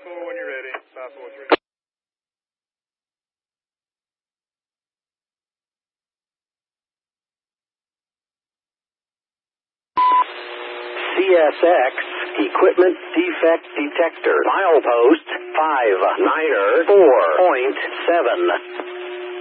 when you're ready. 543. CSX Equipment Defect Detector. Milepost 59er 4.7.